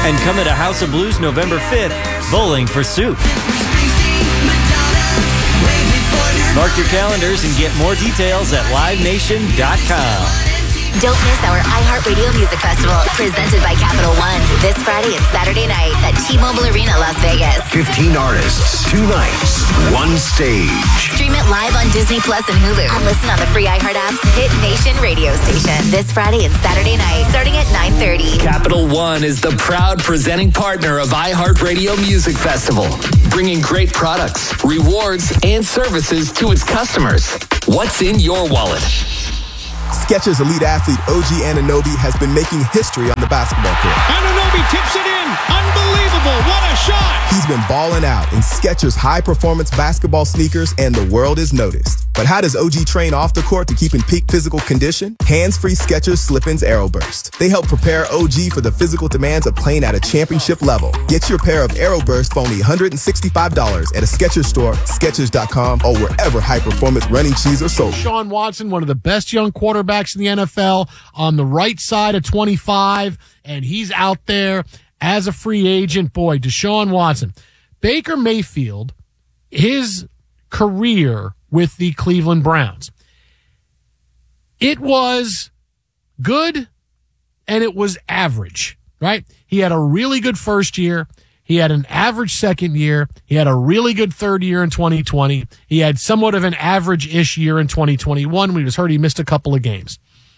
And coming to House of Blues November 5th, Bowling for Soup. Mark your calendars and get more details at livenation.com. Don't miss our iHeartRadio Music Festival, presented by Capital One, this Friday and Saturday night at T-Mobile Arena, Las Vegas. 15 artists, 2 nights, 1 stage. Stream it live on Disney Plus and Hulu. And listen on the free iHeart app's Hit Nation radio station this Friday and Saturday night, starting at 9:30. Capital One is the proud presenting partner of iHeartRadio Music Festival, bringing great products, rewards, and services to its customers. What's in your wallet? Skechers elite athlete OG Anunoby has been making history on the basketball court. Anunoby tips it in. Unbelievable. What a shot. He's been balling out in Skechers high-performance basketball sneakers, and the world is noticed. But how does OG train off the court to keep in peak physical condition? Hands-free Skechers Slip-ins AeroBurst. They help prepare OG for the physical demands of playing at a championship level. Get your pair of AeroBurst for only $165 at a Skechers store, Skechers.com, or wherever high-performance running shoes are sold. Deshaun Watson, one of the best young quarterbacks in the NFL, on the right side of 25, and he's out there as a free agent. Boy, Deshaun Watson. Baker Mayfield, his career with the Cleveland Browns, it was good and it was average, right? He had a really good first year. He had an average second year. He had a really good third year in 2020. He had somewhat of an average-ish year in 2021 when he was hurt. He missed a couple of games.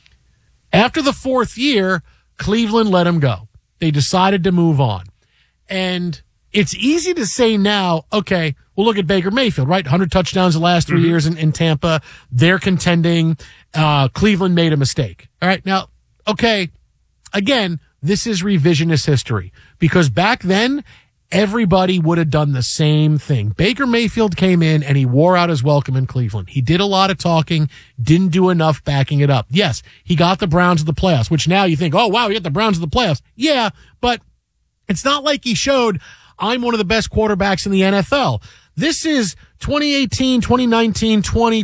After the fourth year, Cleveland let him go. They decided to move on. And it's easy to say now, okay, well, look at Baker Mayfield, right? 100 touchdowns the last 3 years in Tampa. They're contending. Cleveland made a mistake. All right. Now, okay, again, this is revisionist history because back then, everybody would have done the same thing. Baker Mayfield came in and he wore out his welcome in Cleveland. He did a lot of talking, didn't do enough backing it up. Yes, he got the Browns to the playoffs, which now you think, oh, wow, he got the Browns to the playoffs. Yeah, but it's not like he showed, I'm one of the best quarterbacks in the NFL. This is 2018, 2019,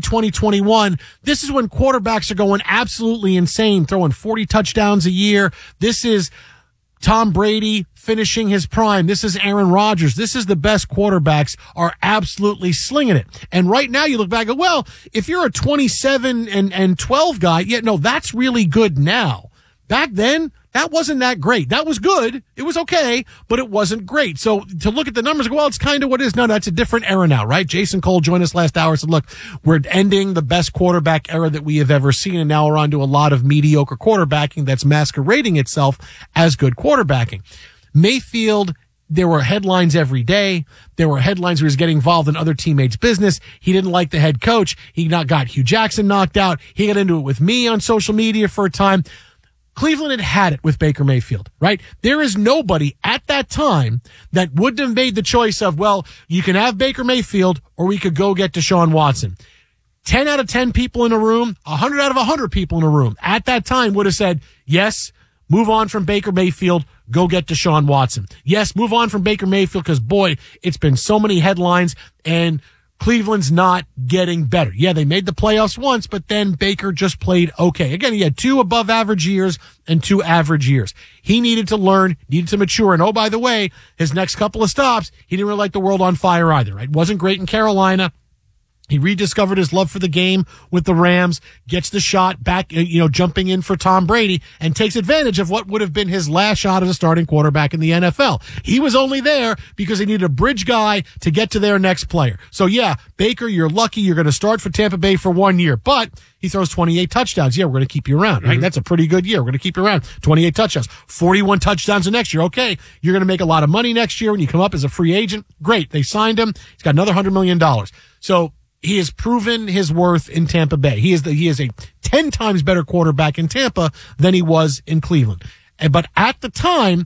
2021. This is when quarterbacks are going absolutely insane, throwing 40 touchdowns a year. This is Tom Brady finishing his prime. This is Aaron Rodgers. This is the best quarterbacks are absolutely slinging it. And right now you look back and go, well, if you're a 27 and 12 guy, yeah, no, that's really good now. Back then, that wasn't that great. That was good. It was okay, but it wasn't great. So to look at the numbers, well, it's kind of what it is. No, that's a different era now, right? Jason Cole joined us last hour and said, look, we're ending the best quarterback era that we have ever seen, and now we're on to a lot of mediocre quarterbacking that's masquerading itself as good quarterbacking. Mayfield, there were headlines every day. There were headlines where he was getting involved in other teammates' business. He didn't like the head coach. He got Hugh Jackson knocked out. He got into it with me on social media for a time. Cleveland had it with Baker Mayfield, right? There is nobody at that time that wouldn't have made the choice of, well, you can have Baker Mayfield or we could go get Deshaun Watson. 10 out of 10 people in a room, 100 out of 100 people in a room at that time would have said, yes, move on from Baker Mayfield, go get Deshaun Watson. Yes, move on from Baker Mayfield because, boy, it's been so many headlines and Cleveland's not getting better. Yeah, they made the playoffs once, but then Baker just played okay. Again, he had 2 above average years and 2 average years. He needed to learn, needed to mature. And oh, by the way, his next couple of stops, he didn't really light the world on fire either, right? Wasn't great in Carolina. He rediscovered his love for the game with the Rams, gets the shot back, jumping in for Tom Brady, and takes advantage of what would have been his last shot as a starting quarterback in the NFL. He was only there because he needed a bridge guy to get to their next player. So yeah, Baker, you're lucky you're going to start for Tampa Bay for 1 year, but he throws 28 touchdowns. Yeah, we're going to keep you around, right? Mm-hmm. That's a pretty good year. We're going to keep you around. 28 touchdowns, 41 touchdowns the next year. Okay, you're going to make a lot of money next year when you come up as a free agent. Great. They signed him. He's got another $100 million. So he has proven his worth in Tampa Bay. He is a 10 times better quarterback in Tampa than he was in Cleveland. But at the time,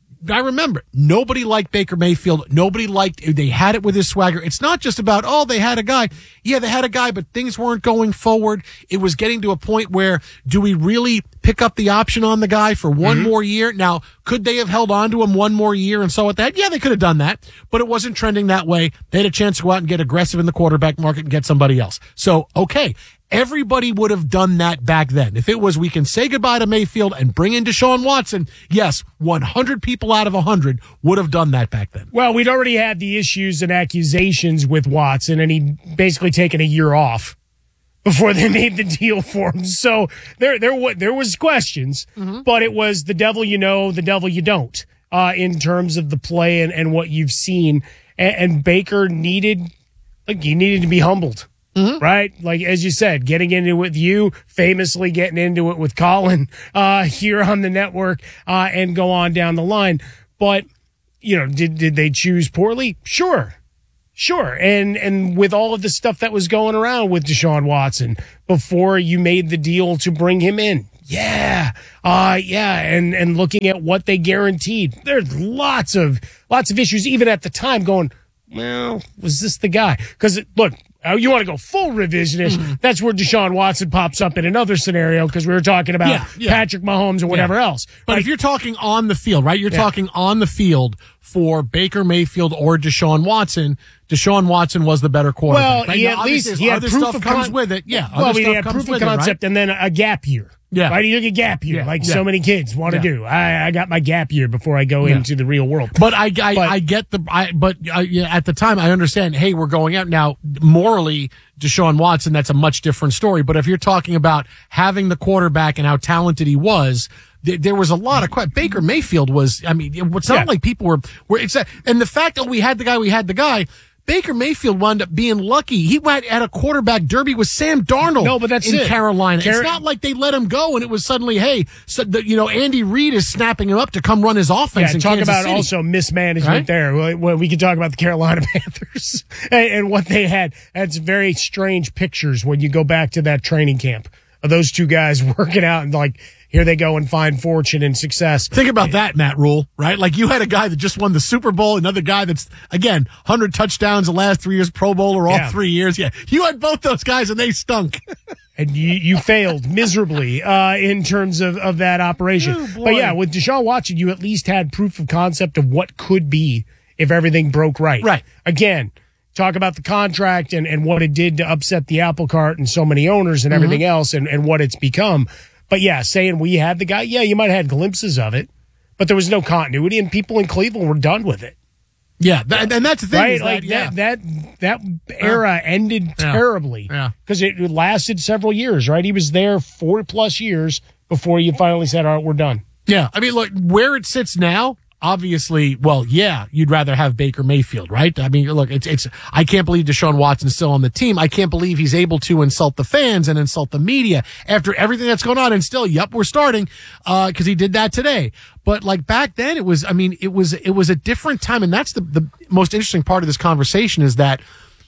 I remember nobody liked Baker Mayfield. They had it with his swagger. It's not just about, oh, they had a guy. Yeah, they had a guy, but things weren't going forward. It was getting to a point where, do we really pick up the option on the guy for one more year? Now, could they have held on to him one more year and so at that? Yeah, they could have done that, but it wasn't trending that way. They had a chance to go out and get aggressive in the quarterback market and get somebody else. So, okay. Everybody would have done that back then. If it was, we can say goodbye to Mayfield and bring in Deshaun Watson, yes, 100 people out of 100 would have done that back then. Well, we'd already had the issues and accusations with Watson, and he'd basically taken a year off before they made the deal for him. So there was questions, but it was the devil you know, the devil you don't, in terms of the play and what you've seen. And Baker needed to be humbled. Right? Like, as you said, getting into it with you, famously getting into it with Colin here on the network, and go on down the line. But, did they choose poorly? Sure. And with all of the stuff that was going around with Deshaun Watson before you made the deal to bring him in. Yeah. And looking at what they guaranteed, there's lots of issues, even at the time, going, well, was this the guy? Because, look, you want to go full revisionist, that's where Deshaun Watson pops up in another scenario, because we were talking about Patrick Mahomes or whatever else. But if you're talking on the field, right, you're talking on the field for Baker Mayfield or Deshaun Watson was the better quarterback. Well, right? at least he had other proof stuff of comes with it. Yeah, well, he had proof of concept and then a gap year. Yeah. Right? He took a gap year, so many kids want to do. I got my gap year before I go into the real world. But I get at the time, I understand, hey, we're going out now. Morally, Deshaun Watson, that's a much different story. But if you're talking about having the quarterback and how talented he was, there was a lot of questions. Baker Mayfield was, it's not like people were and the fact that we had the guy, Baker Mayfield wound up being lucky. He went at a quarterback derby with Sam Darnold. No, but that's in Carolina. It's not like they let him go and it was suddenly, hey, Andy Reid is snapping him up to come run his offense. Yeah, talk about also mismanagement there. Well, we can talk about the Carolina Panthers and what they had. That's very strange pictures when you go back to that training camp of those two guys working out and like, here they go and find fortune and success. Think about that, Matt Rule, right? Like you had a guy that just won the Super Bowl, another guy that's, again, 100 touchdowns the last 3 years, Pro Bowler all 3 years. Yeah. You had both those guys and they stunk. And you failed miserably in terms of that operation. Oh, but yeah, with Deshaun Watson, you at least had proof of concept of what could be if everything broke right. Right. Again, talk about the contract and what it did to upset the apple cart and so many owners and everything else and what it's become. But yeah, saying we had the guy, you might have had glimpses of it, but there was no continuity and people in Cleveland were done with it. Yeah, and that's the thing. Right? Like that era ended terribly because it lasted several years, right? He was there 4+ years before you finally said, all right, we're done. Yeah. Look, where it sits now, obviously, you'd rather have Baker Mayfield, right? Look, it's I can't believe Deshaun Watson's still on the team. I can't believe he's able to insult the fans and insult the media after everything that's going on. And still, we're starting, cause he did that today. But like back then it was a different time. And that's the most interesting part of this conversation is that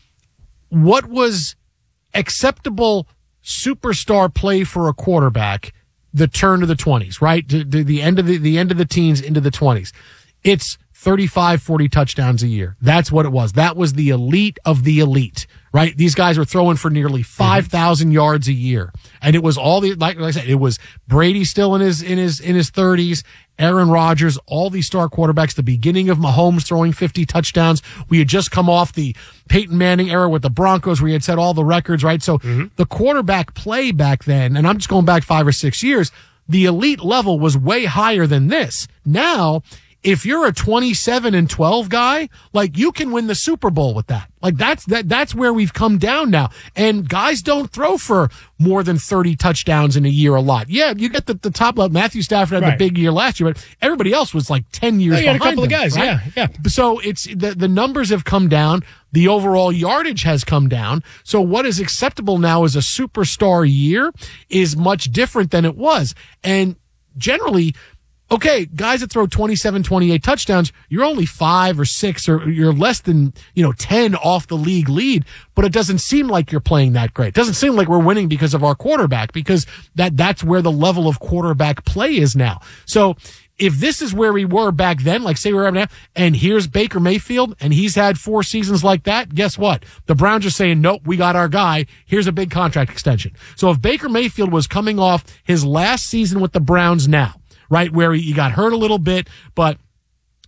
what was acceptable superstar play for a quarterback, the turn of the 20s, right? The end of the teens into the 20s. It's 35, 40 touchdowns a year. That's what it was. That was the elite of the elite, right? These guys were throwing for nearly 5,000 yards a year. And it was all like I said, it was Brady still in his 30s, Aaron Rodgers, all these star quarterbacks, the beginning of Mahomes throwing 50 touchdowns. We had just come off the Peyton Manning era with the Broncos where he had set all the records, right? So the quarterback play back then, and I'm just going back 5 or 6 years, the elite level was way higher than this. Now, if you're a 27-12 guy, like you can win the Super Bowl with that. Like that's where we've come down now. And guys don't throw for more than 30 touchdowns in a year a lot. Yeah, you get the top level. Matthew Stafford had the big year last year, but everybody else was like 10 years behind had a couple of guys, right? yeah. So it's the numbers have come down. The overall yardage has come down. So what is acceptable now as a superstar year is much different than it was. And generally, okay, guys that throw 27, 28 touchdowns, you're only 5 or 6 or you're less than, 10 off the league lead, but it doesn't seem like you're playing that great. It doesn't seem like we're winning because of our quarterback, because that's where the level of quarterback play is now. So if this is where we were back then, like say we're now, and here's Baker Mayfield and he's had 4 seasons like that, guess what? The Browns are saying, nope, we got our guy. Here's a big contract extension. So if Baker Mayfield was coming off his last season with the Browns now, right, where he got hurt a little bit, but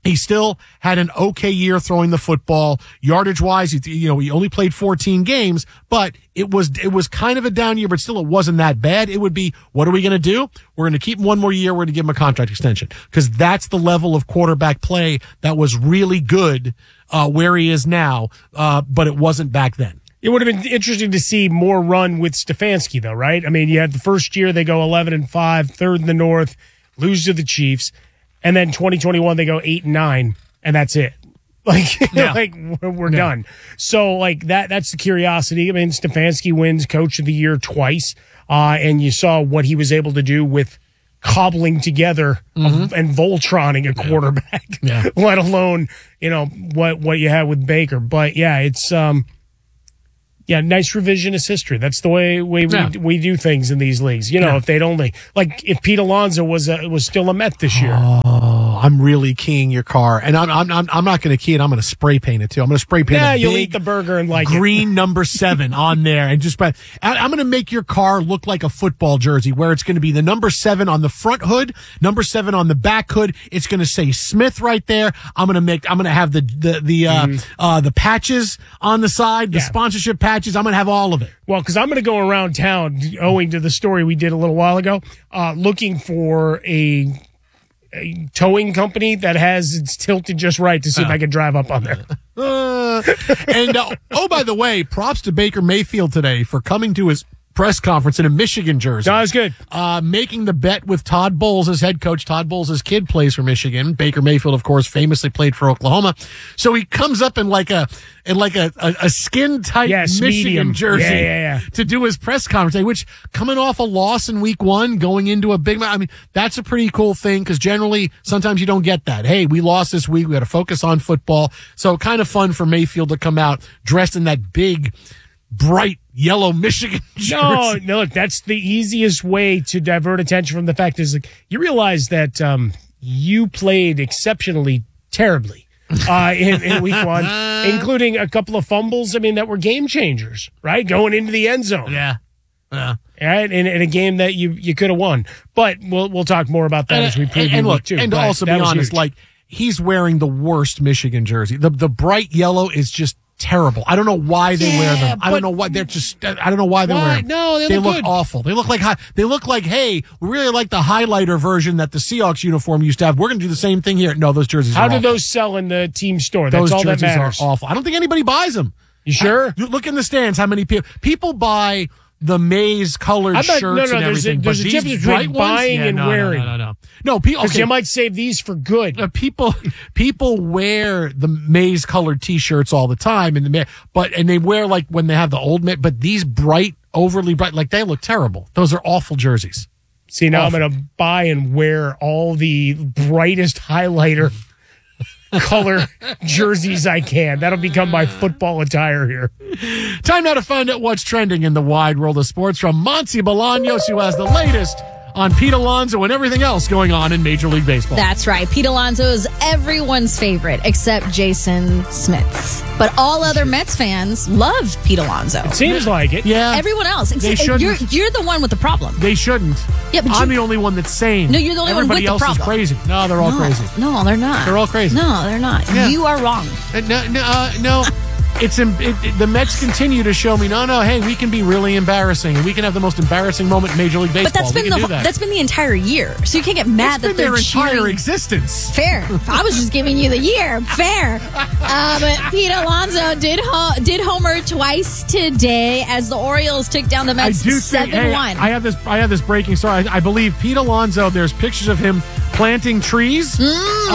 He still had an okay year throwing the football. Yardage-wise, he only played 14 games, but it was kind of a down year, but still it wasn't that bad. It would be, what are we going to do? We're going to keep him one more year. We're going to give him a contract extension because that's the level of quarterback play that was really good where he is now, but it wasn't back then. It would have been interesting to see more run with Stefanski, though, right? I mean, you had the first year they go 11-5, third in the North, lose to the Chiefs. And then 2021, they go 8-9, and that's it. We're done. So, that's the curiosity. I mean, Stefanski wins Coach of the Year twice, and you saw what he was able to do with cobbling together and Voltroning a quarterback, let alone, what you had with Baker. But, it's nice revisionist history. That's the way we do things in these leagues. If they'd only, if Pete Alonso was still a Met this year. Oh, I'm really keying your car, and I'm not going to key it. I'm going to spray paint it too. I'm going to spray paint. Yeah, you'll eat the burger and green number 7 on there, and I'm going to make your car look like a football jersey, where it's going to be the number 7 on the front hood, number 7 on the back hood. It's going to say Smith right there. I'm going to have the patches on the side, the sponsorship patches. I'm going to have all of it. Well, because I'm going to go around town, owing to the story we did a little while ago, looking for a towing company that has it's tilted just right to see if I can drive up on there. And by the way, props to Baker Mayfield today for coming to his press conference in a Michigan jersey. That was good. Making the bet with Todd Bowles as head coach. Todd Bowles' kid plays for Michigan. Baker Mayfield, of course, famously played for Oklahoma. So he comes up in like a skin tight Michigan medium jersey to do his press conference, which coming off a loss in week 1, going into a big match, I mean, that's a pretty cool thing because generally sometimes you don't get that. Hey, we lost this week. We got to focus on football. So kind of fun for Mayfield to come out dressed in that big, bright yellow Michigan jersey. No, look, that's the easiest way to divert attention from the fact is you realize that you played exceptionally terribly in week 1, including a couple of fumbles, that were game changers, right? Going into the end zone. Yeah. Right? In a game that you could have won. But we'll talk more about that as we preview week 2. And to also be honest, he's wearing the worst Michigan jersey. The bright yellow is just terrible. I don't know why they wear them. I don't know why they're just. I don't know why they wear them. No, they look good. awful. They look like hey, we really like the highlighter version that the Seahawks uniform used to have. We're going to do the same thing here. No, those jerseys. How are do awful. Those sell in the team store? That's all that matters. Are awful. I don't think anybody buys them. You sure? You look in the stands. How many people buy the maize colored shirts and everything? There's a difference between buying and wearing. No, because you might save these for good. People wear the maize colored T-shirts all the time, and they wear when they have the old but these bright, overly bright, they look terrible. Those are awful jerseys. See, now I'm going to buy and wear all the brightest highlighter color jerseys I can. That'll become my football attire here. Time now to find out what's trending in the wide world of sports from Monty Bolaños, who has the latest on Pete Alonso and everything else going on in Major League Baseball. That's right. Pete Alonso is everyone's favorite except Jason Smith's. But all other Mets fans love Pete Alonso. It seems like it. Yeah. Everyone else. They shouldn't. You're the one with the problem. They shouldn't. Yeah, but I'm the only one that's sane. No, you're the only one with the problem. Everybody else is crazy. No, they're all crazy. No, they're not. They're all crazy. No, they're not. Yeah. You are wrong. No. The Mets continue to show me, hey, we can be really embarrassing, and we can have the most embarrassing moment in Major League Baseball. But that's been the entire year, so you can't get mad that they're cheering. Their entire existence. Fair. I was just giving you the year. Fair. But Pete Alonso did homer twice today as the Orioles took down the Mets 7-1. I have this breaking story. I believe Pete Alonso. There's pictures of him planting trees with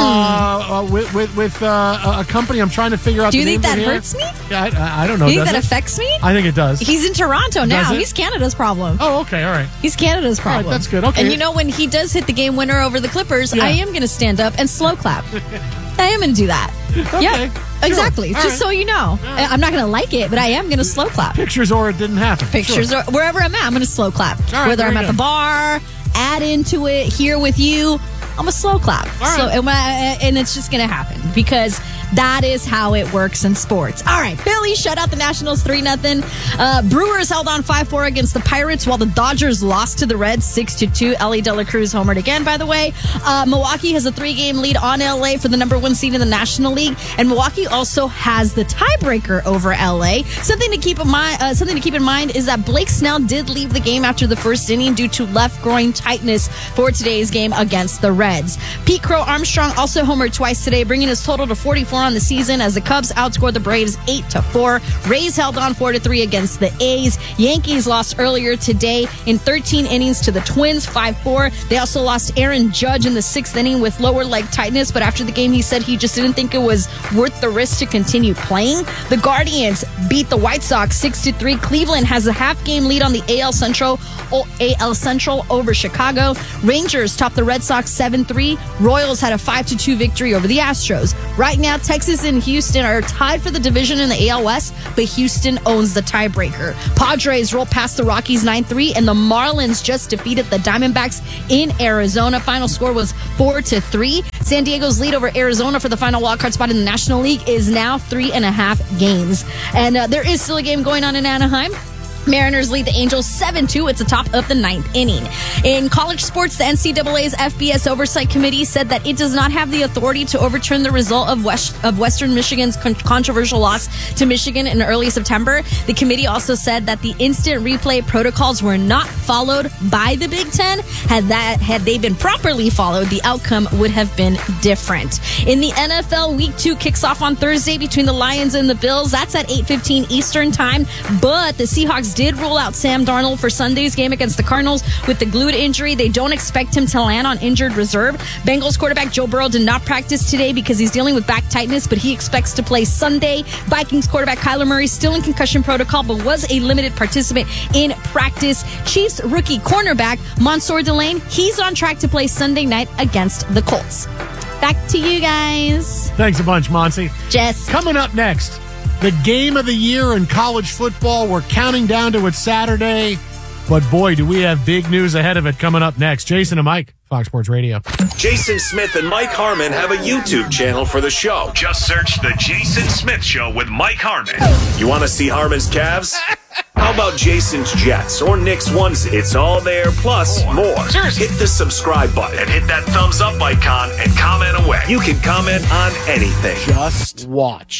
a company. I'm trying to figure out. Do you think that hurts me? Yeah, I don't know. Do you think that affects me? I think it does. He's in Toronto now. He's Canada's problem. Oh, okay, all right. He's Canada's problem. All right, that's good. Okay. And when he does hit the game winner over the Clippers, I am going to stand up and slow clap. I am going to do that. Okay, yeah, sure. Exactly. All Just right. so you know. Right. I'm not going to like it, but I am going to slow clap. Pictures or it didn't happen. Pictures or wherever I'm at, I'm going to slow clap. Right, whether I'm at the bar, add into it, here with you, I'm a slow clap. All right. And it's just going to happen because That is how it works in sports. All right, Phillies shut out the Nationals 3-0. Brewers held on 5-4 against the Pirates, while the Dodgers lost to the Reds 6-2. Ellie De La Cruz homered again, by the way. Milwaukee has a 3-game lead on LA for the number 1 seed in the National League, and Milwaukee also has the tiebreaker over LA. Something to keep in mind is that Blake Snell did leave the game after the first inning due to left groin tightness for today's game against the Reds. Pete Crow Armstrong also homered twice today, bringing his total to 44 on the season as the Cubs outscored the Braves 8-4. Rays held on 4-3 against the A's. Yankees lost earlier today in 13 innings to the Twins 5-4. They also lost Aaron Judge in the 6th inning with lower leg tightness, but after the game he said he just didn't think it was worth the risk to continue playing. The Guardians beat the White Sox 6-3. Cleveland has a half-game lead on the AL Central over Chicago. Rangers topped the Red Sox 7-3. Royals had a 5-2 victory over the Astros. Right now, Texas and Houston are tied for the division in the AL West, but Houston owns the tiebreaker. Padres rolled past the Rockies 9-3, and the Marlins just defeated the Diamondbacks in Arizona. Final score was 4-3. San Diego's lead over Arizona for the final wildcard spot in the National League is now 3.5 games. And there is still a game going on in Anaheim. Mariners lead the Angels 7-2 at the top of the 9th inning. In college sports, the NCAA's FBS Oversight Committee said that it does not have the authority to overturn the result of Western Michigan's controversial loss to Michigan in early September. The committee also said that the instant replay protocols were not followed by the Big Ten. Had they been properly followed, the outcome would have been different. In the NFL, Week 2 kicks off on Thursday between the Lions and the Bills. That's at 8:15 Eastern Time, but the Seahawks did rule out Sam Darnold for Sunday's game against the Cardinals with the glued injury. They don't expect him to land on injured reserve. Bengals quarterback Joe Burrow did not practice today because he's dealing with back tightness, but he expects to play Sunday. Vikings quarterback Kyler Murray still in concussion protocol, but was a limited participant in practice. Chiefs rookie cornerback Mansour Delane, he's on track to play Sunday night against the Colts. Back to you guys. Thanks a bunch, Monty. Jess. Coming up next, the game of the year in college football. We're counting down to it Saturday, but boy, do we have big news ahead of it coming up next. Jason and Mike, Fox Sports Radio. Jason Smith and Mike Harmon have a YouTube channel for the show. Just search The Jason Smith Show with Mike Harmon. You want to see Harmon's calves? How about Jason's Jets or Nick's onesie? It's all there, plus more. Seriously. Hit the subscribe button And hit that thumbs up icon and comment away. You can comment on anything. Just watch.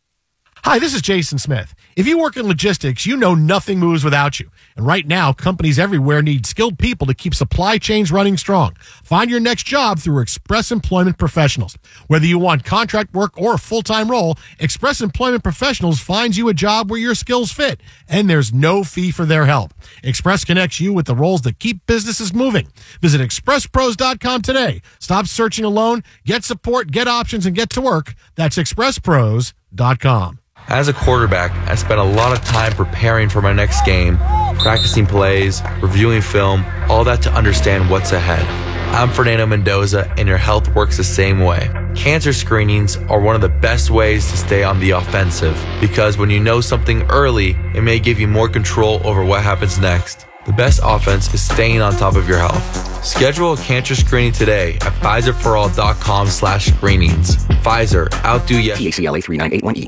Hi, this is Jason Smith. If you work in logistics, you know nothing moves without you. And right now, companies everywhere need skilled people to keep supply chains running strong. Find your next job through Express Employment Professionals. Whether you want contract work or a full-time role, Express Employment Professionals finds you a job where your skills fit, and there's no fee for their help. Express connects you with the roles that keep businesses moving. Visit expresspros.com today. Stop searching alone, get support, get options, and get to work. That's expresspros.com. As a quarterback, I spent a lot of time preparing for my next game, practicing plays, reviewing film, all that to understand what's ahead. I'm Fernando Mendoza, and your health works the same way. Cancer screenings are one of the best ways to stay on the offensive, because when you know something early, it may give you more control over what happens next. The best offense is staying on top of your health. Schedule a cancer screening today at PfizerForAll.com/screenings. Pfizer, outdo you. THCLA 3981E.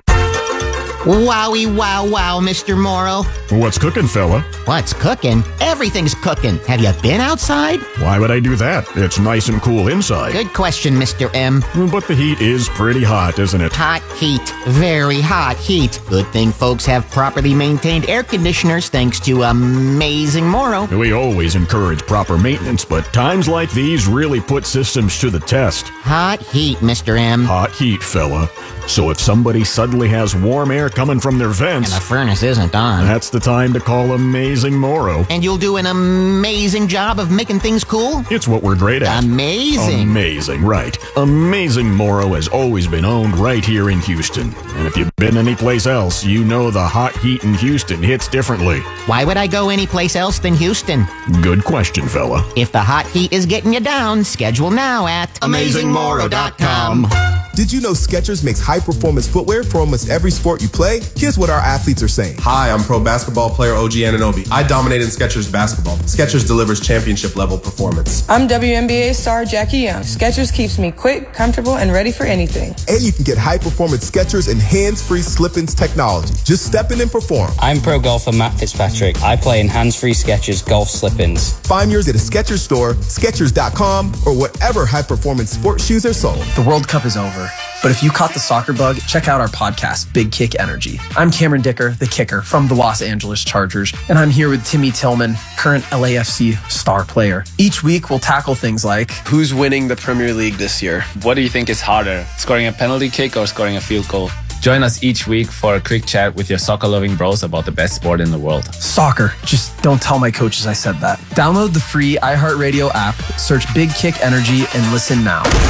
Wowie, wow, wow, Mr. Morrow. What's cooking, fella? What's cooking? Everything's cooking. Have you been outside? Why would I do that? It's nice and cool inside. Good question, Mr. M. But the heat is pretty hot, isn't it? Hot heat. Very hot heat. Good thing folks have properly maintained air conditioners thanks to Amazing Morrow. We always encourage proper maintenance, but times like these really put systems to the test. Hot heat, Mr. M. Hot heat, fella. So if somebody suddenly has warm air coming from their vents, and the furnace isn't on, that's the time to call Amazing Morrow. And you'll do an amazing job of making things cool? It's what we're great at. Amazing. Amazing, right. Amazing Morrow has always been owned right here in Houston. And if you've been anyplace else, you know the hot heat in Houston hits differently. Why would I go anyplace else than Houston? Good question, fella. If the hot heat is getting you down, schedule now at AmazingMorrow.com. Did you know Skechers makes high-performance footwear for almost every sport you play? Here's what our athletes are saying. Hi, I'm pro basketball player OG Anunoby. I dominate in Skechers basketball. Skechers delivers championship-level performance. I'm WNBA star Jackie Young. Skechers keeps me quick, comfortable, and ready for anything. And you can get high-performance Skechers and hands-free slip-ins technology. Just step in and perform. I'm pro golfer Matt Fitzpatrick. I play in hands-free Skechers golf slip-ins. Find yours at a Skechers store, Skechers.com, or whatever high-performance sports shoes are sold. The World Cup is over, but if you caught the soccer bug, check out our podcast, Big Kick Energy. I'm Cameron Dicker, the kicker from the Los Angeles Chargers, and I'm here with Timmy Tillman, current LAFC star player. Each week, we'll tackle things like, who's winning the Premier League this year? What do you think is harder, scoring a penalty kick or scoring a field goal? Join us each week for a quick chat with your soccer-loving bros about the best sport in the world. Soccer. Just don't tell my coaches I said that. Download the free iHeartRadio app, search Big Kick Energy, and listen now.